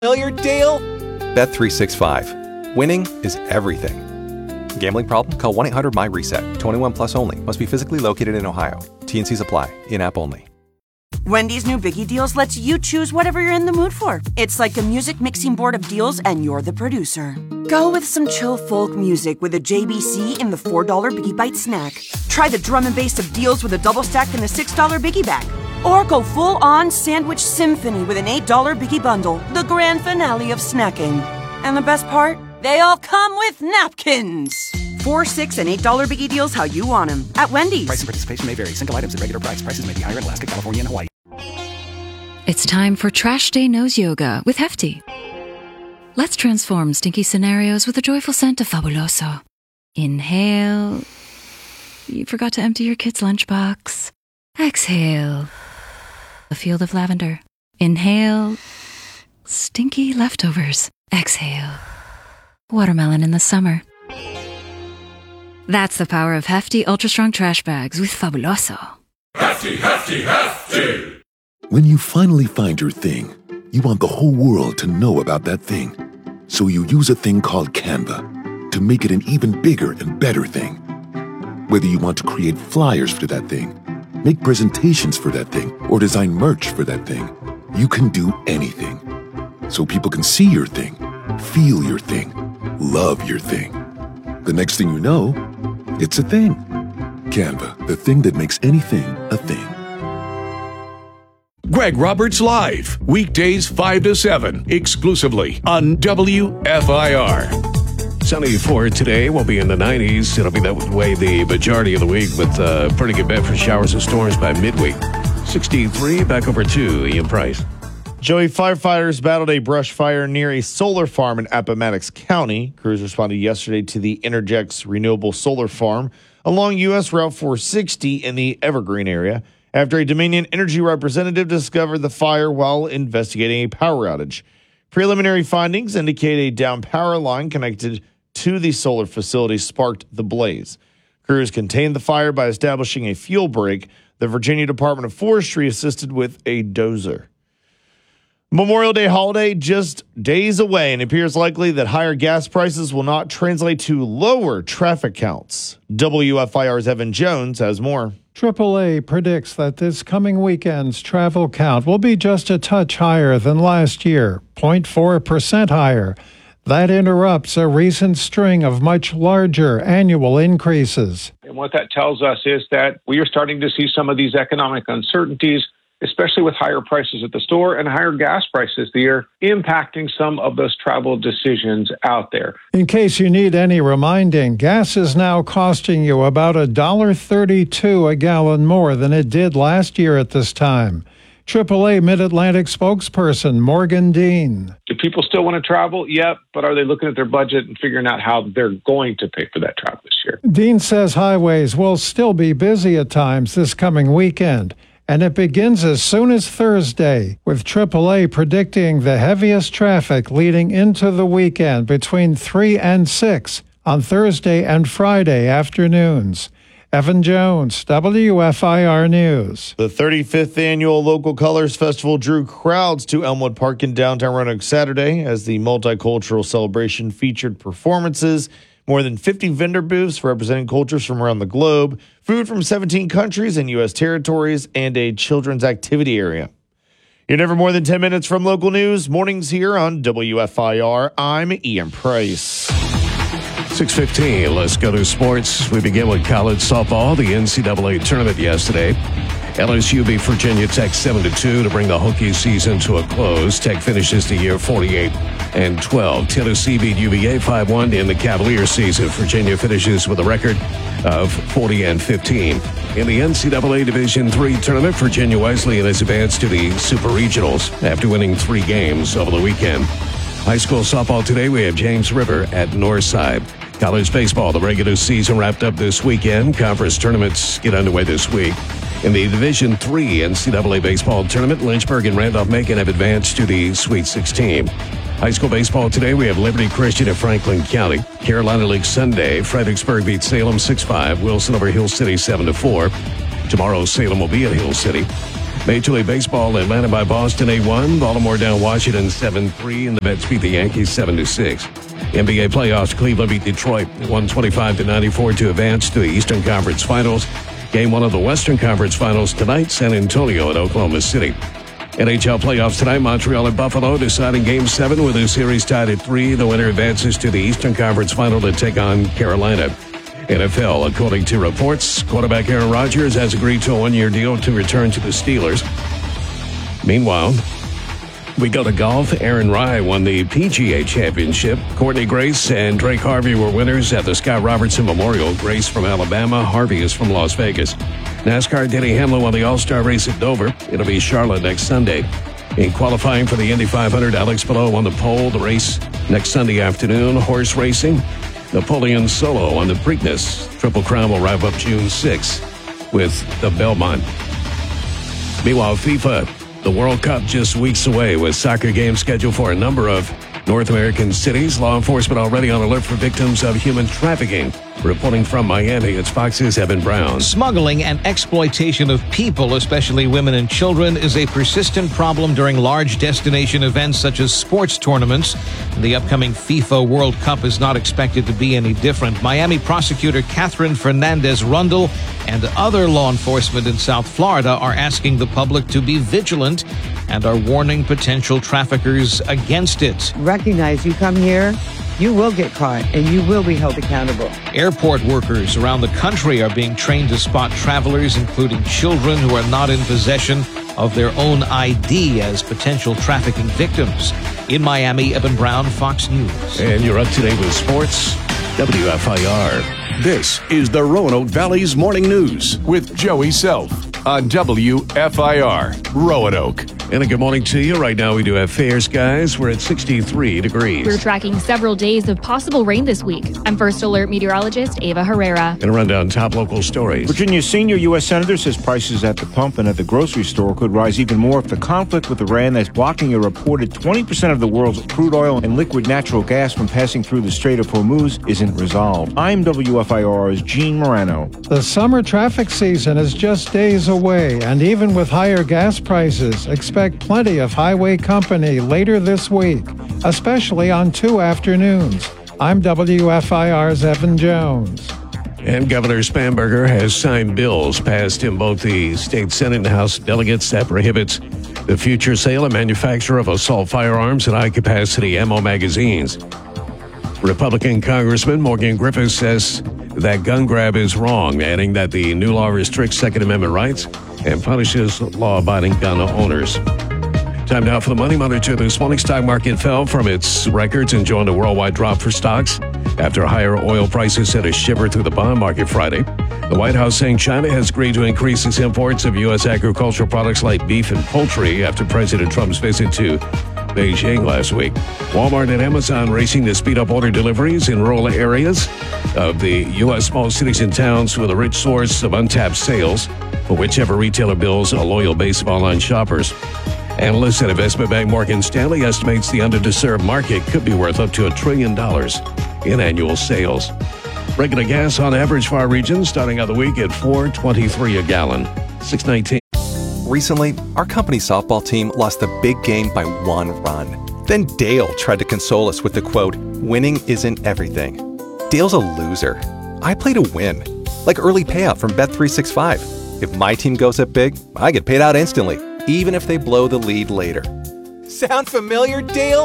Familiar, Dale? Bet365. Winning is everything. Gambling problem? Call 1-800-MY-RESET. 21 plus only. Must be physically located in Ohio. T&Cs apply. In-app only. Wendy's new Biggie Deals lets you choose whatever you're in the mood for. It's like a music mixing board of deals, and you're the producer. Go with some chill folk music with a JBC in the $4 Biggie Bite snack. Try the drum and bass of deals with a double stack in the $6 Biggie Bag. Or go full-on sandwich symphony with an $8 Biggie Bundle, the grand finale of snacking. And the best part? They all come with napkins. $4, $6, and $8 Biggie Deals how you want them at Wendy's. Price and participation may vary. Single items at regular price. Prices may be higher in Alaska, California, and Hawaii. It's time for Trash Day Nose Yoga with Hefty. Let's transform stinky scenarios with a joyful scent of Fabuloso. Inhale. You forgot to empty your kid's lunchbox. Exhale. A field of lavender. Inhale. Stinky leftovers. Exhale. Watermelon in the summer. That's the power of Hefty Ultra Strong Trash Bags with Fabuloso. Hefty, hefty, hefty! When you finally find your thing, you want the whole world to know about that thing. So you use a thing called Canva to make it an even bigger and better thing. Whether you want to create flyers for that thing, make presentations for that thing, or design merch for that thing, you can do anything. So people can see your thing, feel your thing, love your thing. The next thing you know, it's a thing. Canva, the thing that makes anything a thing. Greg Roberts Live, weekdays 5 to 7, exclusively on WFIR. Sunny for today. We'll be in the 90s. It'll be that way the majority of the week with a pretty good bet for showers and storms by midweek. 63, back over to Ian Price. Joey, firefighters battled a brush fire near a solar farm in Appomattox County. Crews responded yesterday to the Interjex Renewable Solar Farm along U.S. Route 460 in the Evergreen area after a Dominion Energy representative discovered the fire while investigating a power outage. Preliminary findings indicate a down power line connected to the solar facility sparked the blaze. Crews contained the fire by establishing a fuel break. The Virginia Department of Forestry assisted with a dozer. Memorial Day holiday just days away, and it appears likely that higher gas prices will not translate to lower traffic counts. WFIR's Evan Jones has more. AAA predicts that this coming weekend's travel count will be just a touch higher than last year, 0.4% higher. That interrupts a recent string of much larger annual increases. And what that tells us is that we are starting to see some of these economic uncertainties, especially with higher prices at the store and higher gas prices the year, impacting some of those travel decisions out there. In case you need any reminding, gas is now costing you about $1.32 a gallon more than it did last year at this time. AAA Mid-Atlantic spokesperson Morgan Dean. Do people still want to travel? Yep, but are they looking at their budget and figuring out how they're going to pay for that travel this year? Dean says highways will still be busy at times this coming weekend, and it begins as soon as Thursday, with AAA predicting the heaviest traffic leading into the weekend between 3 and 6 on Thursday and Friday afternoons. Evan Jones, WFIR News. The 35th annual Local Colors Festival drew crowds to Elmwood Park in downtown Roanoke Saturday as the multicultural celebration featured performances, more than 50 vendor booths representing cultures from around the globe, food from 17 countries and U.S. territories, and a children's activity area. You're never more than 10 minutes from local news. Mornings here on WFIR. I'm Ian Price. 6:15, let's go to sports. We begin with college softball, the NCAA tournament yesterday. LSU beat Virginia Tech 7-2 to bring the Hokie season to a close. Tech finishes the year 48-12. Tennessee beat UVA 5-1 in the Cavalier season. Virginia finishes with a record of 40-15. In the NCAA Division III tournament, Virginia Wesleyan has advanced to the Super Regionals after winning 3 games over the weekend. High school softball today, we have James River at Northside. College baseball, the regular season wrapped up this weekend. Conference tournaments get underway this week. In the Division III NCAA baseball tournament, Lynchburg and Randolph-Macon have advanced to the Sweet 16. High school baseball today, we have Liberty Christian at Franklin County. Carolina League Sunday, Fredericksburg beats Salem 6-5. Wilson over Hill City 7-4. Tomorrow, Salem will be at Hill City. Major League Baseball, Atlanta by Boston 8-1. Baltimore down Washington 7-3, and the Mets beat the Yankees 7-6. NBA playoffs, Cleveland beat Detroit 125-94 to advance to the Eastern Conference Finals. Game 1 of the Western Conference Finals tonight, San Antonio at Oklahoma City. NHL playoffs tonight, Montreal at Buffalo deciding Game 7 with the series tied at 3. The winner advances to the Eastern Conference Final to take on Carolina. NFL, according to reports, quarterback Aaron Rodgers has agreed to a one-year deal to return to the Steelers. Meanwhile, we go to golf. Aaron Rai won the PGA Championship. Courtney Grace and Drake Harvey were winners at the Scott Robertson Memorial. Grace from Alabama, Harvey is from Las Vegas. NASCAR, Denny Hamlin won the All-Star race at Dover. It'll be Charlotte next Sunday. In qualifying for the Indy 500, Alex Palou won the pole. The race next Sunday afternoon. Horse racing, Napoleon Solo on the Preakness. Triple Crown will wrap up June 6th with the Belmont. Meanwhile, FIFA, the World Cup just weeks away with soccer games scheduled for a number of North American cities. Law enforcement already on alert for victims of human trafficking. Reporting from Miami, it's Fox's Evan Brown. Smuggling and exploitation of people, especially women and children, is a persistent problem during large destination events such as sports tournaments. The upcoming FIFA World Cup is not expected to be any different. Miami prosecutor Catherine Fernandez Rundle and other law enforcement in South Florida are asking the public to be vigilant and are warning potential traffickers against it. Recognize you come here, you will get caught and you will be held accountable. Airport workers around the country are being trained to spot travelers, including children who are not in possession of their own ID as potential trafficking victims. In Miami, Evan Brown, Fox News. And you're up to date with sports, WFIR. This is the Roanoke Valley's Morning News with Joey Self on WFIR Roanoke. And a good morning to you. Right now we do have fair skies. We're at 63 degrees. We're tracking several days of possible rain this week. I'm First Alert meteorologist Ava Herrera. And a rundown top local stories. Virginia senior U.S. senator says prices at the pump and at the grocery store could rise even more if the conflict with Iran that's blocking a reported 20% of the world's crude oil and liquid natural gas from passing through the Strait of Hormuz isn't resolved. I'm WFIR's Gene Morano. The summer traffic season is just days away, and even with higher gas prices, expect plenty of highway company later this week, especially on 2 afternoons. I'm WFIR's Evan Jones. And Governor Spanberger has signed bills passed in both the state Senate and House of Delegates that prohibits the future sale and manufacture of assault firearms and high-capacity ammo magazines. Republican Congressman Morgan Griffiths says that gun grab is wrong, adding that the new law restricts Second Amendment rights and punishes law-abiding gun owners. Time now for the Money Monitor. This morning, stock market fell from its records and joined a worldwide drop for stocks after higher oil prices sent a shiver through the bond market Friday. The White House saying China has agreed to increase its imports of U.S. agricultural products like beef and poultry after President Trump's visit to Beijing last week. Walmart and Amazon racing to speed up order deliveries in rural areas of the U.S. small cities and towns with a rich source of untapped sales for whichever retailer builds a loyal base of online shoppers. Analysts at investment bank Morgan Stanley estimates the underserved market could be worth up to $1 trillion in annual sales. Regular gas on average for our region starting out the week at $4.23 a gallon, $6.19. Recently, our company's softball team lost the big game by 1 run. Then Dale tried to console us with the quote, "Winning isn't everything." Dale's a loser. I play to win, like early payout from Bet365. If my team goes up big, I get paid out instantly, even if they blow the lead later. Sound familiar, Dale?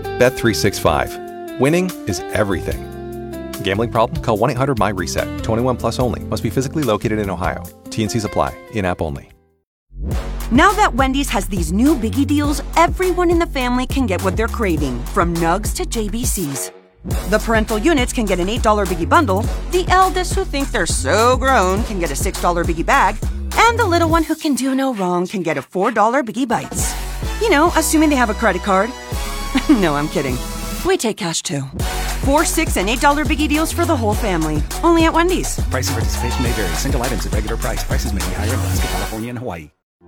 Bet365. Winning is everything. Gambling problem? Call 1-800-MY-RESET. 21 plus only. Must be physically located in Ohio. T&Cs apply. In-app only. Now that Wendy's has these new biggie deals, everyone in the family can get what they're craving, from Nugs to JBCs. The parental units can get an $8 biggie bundle, the eldest who think they're so grown can get a $6 biggie bag, and the little one who can do no wrong can get a $4 biggie bites. You know, assuming they have a credit card. No, I'm kidding. We take cash too. $4, $6, and $8 biggie deals for the whole family. Only at Wendy's. Price and participation may vary. Single items at regular price. Prices may be higher in Alaska, California, and Hawaii.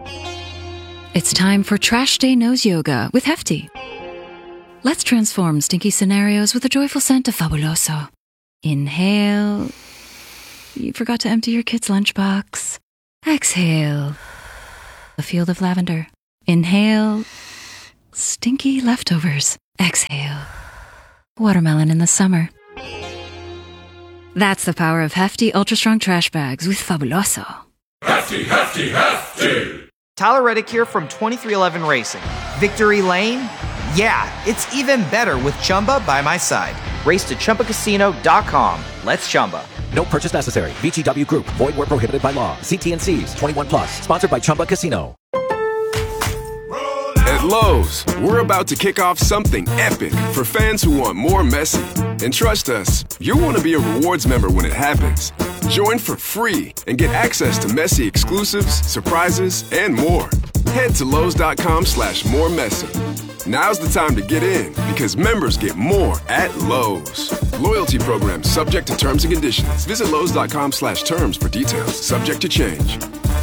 It's time for Trash Day Nose Yoga with Hefty. Let's transform stinky scenarios with a joyful scent of Fabuloso. Inhale. You forgot to empty your kid's lunchbox. Exhale. a field of lavender. Inhale, stinky leftovers. Exhale, watermelon in the summer. That's the power of hefty, ultra-strong trash bags with Fabuloso. Hefty, hefty, hefty! Tyler Reddick here from 2311 Racing. Victory Lane? Yeah, it's even better with Chumba by my side. Race to ChumbaCasino.com. Let's Chumba. No purchase necessary. VGW Group. Void where prohibited by law. See T&Cs. 21 plus. Sponsored by Chumba Casino. At Lowe's, we're about to kick off something epic for fans who want more Messi. And trust us, you'll want to be a rewards member when it happens. Join for free and get access to Messi exclusives, surprises, and more. Head to Lowe's.com/moremessy. Now's the time to get in because members get more at Lowe's. Loyalty program subject to terms and conditions. Visit Lowe's.com/terms for details. Subject to change.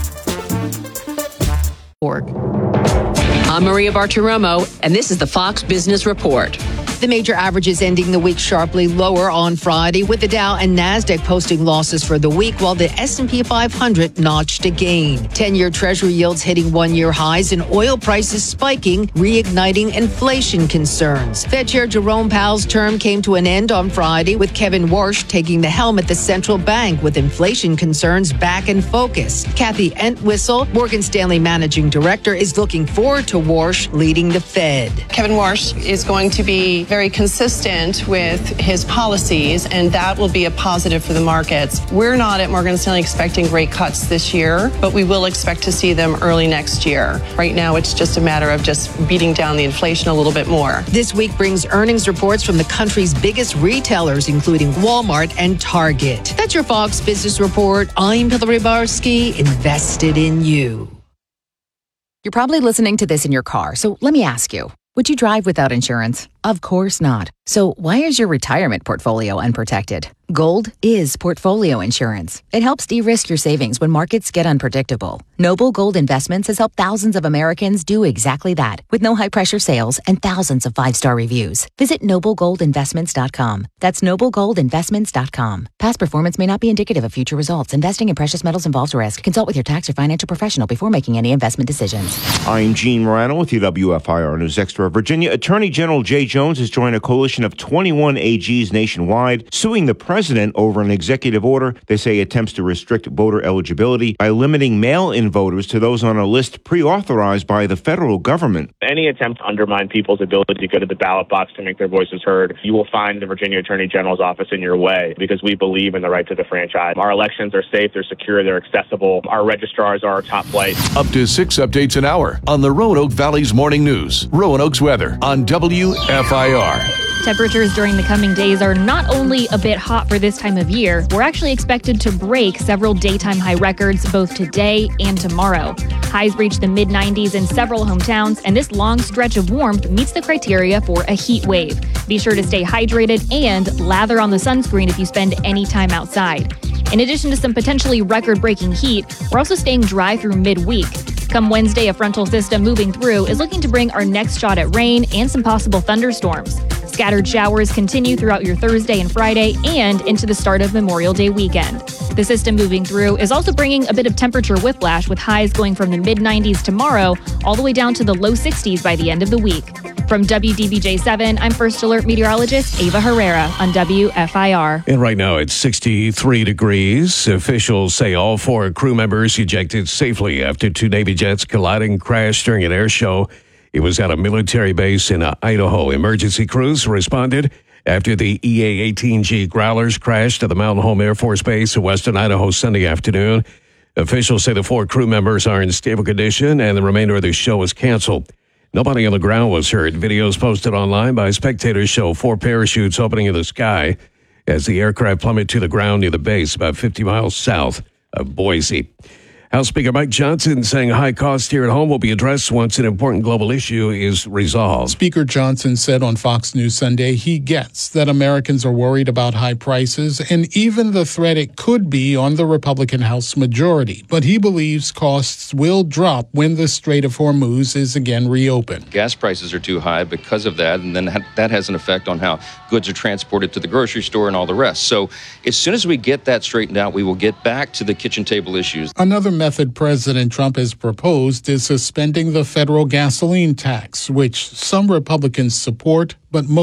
I'm Maria Bartiromo, and this is the Fox Business Report. The major averages ending the week sharply lower on Friday, with the Dow and Nasdaq posting losses for the week, while the S&P 500 notched a gain. 10-year Treasury yields hitting one-year highs and oil prices spiking, reigniting inflation concerns. Fed Chair Jerome Powell's term came to an end on Friday, with Kevin Warsh taking the helm at the central bank, with inflation concerns back in focus. Kathy Entwistle, Morgan Stanley Managing Director, is looking forward to Warsh leading the Fed. Kevin Warsh is going to be very consistent with his policies, and that will be a positive for the markets. We're not at Morgan Stanley expecting rate cuts this year, but we will expect to see them early next year. Right now, it's just a matter of just beating down the inflation a little bit more. This week brings earnings reports from the country's biggest retailers, including Walmart and Target. That's your Fox Business Report. I'm Hillary Barsky, invested in you. You're probably listening to this in your car, so let me ask you, would you drive without insurance? Of course not. So why is your retirement portfolio unprotected? Gold is portfolio insurance. It helps de-risk your savings when markets get unpredictable. Noble Gold Investments has helped thousands of Americans do exactly that, with no high-pressure sales and thousands of 5-star reviews. Visit noblegoldinvestments.com. That's noblegoldinvestments.com. Past performance may not be indicative of future results. Investing in precious metals involves risk. Consult with your tax or financial professional before making any investment decisions. I'm Gene Morano with your WFIR News Extra. Virginia Attorney General Jay Jones has joined a coalition of 21 AGs nationwide, suing the president over an executive order they say attempts to restrict voter eligibility by limiting mail-in voters to those on a list pre-authorized by the federal government. Any attempt to undermine people's ability to go to the ballot box to make their voices heard, you will find the Virginia Attorney General's office in your way, because we believe in the right to the franchise. Our elections are safe, they're secure, they're accessible. Our registrars are our top flight. Up to 6 updates an hour on the Roanoke Valley's Morning News. Roanoke's weather on WFIR. Temperatures during the coming days are not only a bit hot for this time of year, we're actually expected to break several daytime high records both today and tomorrow. Highs reach the mid-90s in several hometowns, and this long stretch of warmth meets the criteria for a heat wave. Be sure to stay hydrated and lather on the sunscreen if you spend any time outside. In addition to some potentially record-breaking heat, we're also staying dry through midweek. Come Wednesday, a frontal system moving through is looking to bring our next shot at rain and some possible thunderstorms. Scattered showers continue throughout your Thursday and Friday and into the start of Memorial Day weekend. The system moving through is also bringing a bit of temperature whiplash, with highs going from the mid-90s tomorrow all the way down to the low 60s by the end of the week. From WDBJ7, I'm First Alert meteorologist Ava Herrera on WFIR. And right now it's 63 degrees. Officials say all 4 crew members ejected safely after 2 Navy jets collided and crashed during an air show. It was at a military base in Idaho. Emergency crews responded after the EA-18G Growlers crashed at the Mountain Home Air Force Base in western Idaho Sunday afternoon. Officials say the 4 crew members are in stable condition and the remainder of the show was canceled. Nobody on the ground was hurt. Videos posted online by spectators show 4 parachutes opening in the sky as the aircraft plummeted to the ground near the base about 50 miles south of Boise. House Speaker Mike Johnson saying high costs here at home will be addressed once an important global issue is resolved. Speaker Johnson said on Fox News Sunday he gets that Americans are worried about high prices and even the threat it could be on the Republican House majority. But he believes costs will drop when the Strait of Hormuz is again reopened. Gas prices are too high because of that, and then that has an effect on how goods are transported to the grocery store and all the rest. So as soon as we get that straightened out, we will get back to the kitchen table issues. Another method President Trump has proposed is suspending the federal gasoline tax, which some Republicans support, but most